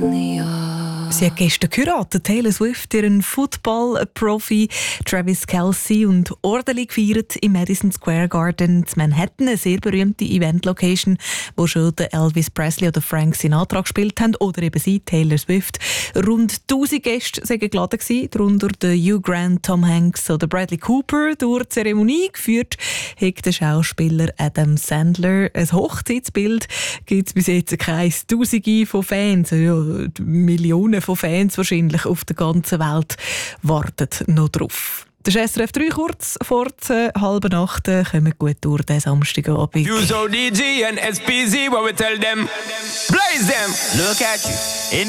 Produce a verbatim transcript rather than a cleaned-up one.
Sie hat gestern geheiratet. Taylor Swift, ihren Football-Profi Travis Kelce, und ordentlich gefeiert im Madison Square Garden in Manhattan, eine sehr berühmte Event-Location, wo schon Elvis Presley oder Frank Sinatra gespielt haben, oder eben sie, Taylor Swift. Rund tausend Gäste waren geladen, darunter der Hugh Grant, Tom Hanks oder Bradley Cooper. Durch die Zeremonie geführt hat der Schauspieler Adam Sandler. Ein Hochzeitsbild gibt es bis jetzt keine Tausende von Fans, ja, Millionen von Fans wahrscheinlich auf der ganzen Welt warten noch drauf. Das ist S R F drei kurz vor der halben Nacht. Kommen gut durch den Samstagabend. You so D G and S P Z, what we tell them? Blaze them! Look at you. In